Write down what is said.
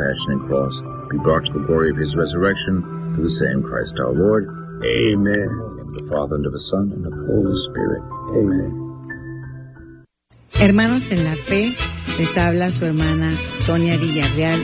passion and cross, be brought to the glory of his resurrection, through the same Christ our Lord. Amen. In the name of the Father, and of the Son, and of the Holy Spirit. Amen. Hermanos en la fe, les habla su hermana Sonia Villarreal